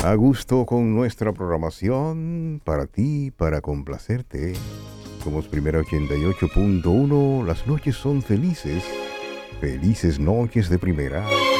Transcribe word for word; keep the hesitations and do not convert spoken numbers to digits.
A gusto con nuestra programación, para ti, para complacerte. Somos Primera ochenta y ocho punto uno, las noches son felices. Felices noches de Primera.